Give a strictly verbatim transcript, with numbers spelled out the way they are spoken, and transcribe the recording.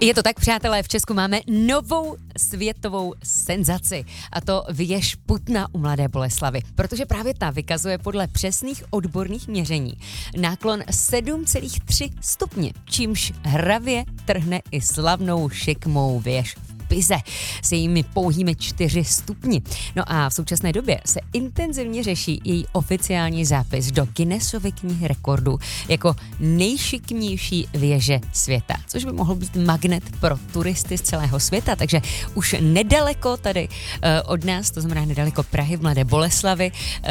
Je to tak, přátelé, v Česku máme novou světovou senzaci a to věž Putna u Mladé Boleslavi, protože právě ta vykazuje podle přesných odborných měření náklon sedm celá tři stupně, čímž hravě trhne i slavnou šikmou věž v Pize s jejími pouhými čtyři stupni. No a v současné době se intenzivně řeší její oficiální zápis do Guinnessovy knihy rekordů jako nejšikmější věže světa, což by mohl být magnet pro turisty z celého světa, takže už nedaleko tady uh, od nás, to znamená nedaleko Prahy v Mladé Boleslavi, uh,